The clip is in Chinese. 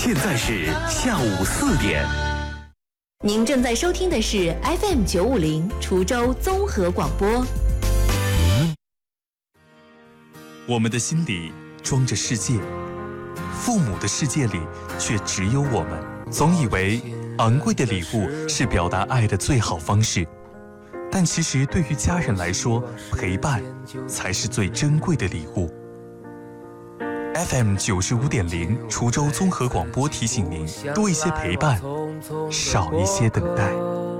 现在是下午4点。 您正在收听的是 FM950 滁州综合广播。 我们的心里装着世界，父母的世界里却只有我们。总以为昂贵的礼物是表达爱的最好方式，但其实对于家人来说，陪伴才是最珍贵的礼物。FM95.0 滁州综合广播提醒您：多一些陪伴，少一些等待。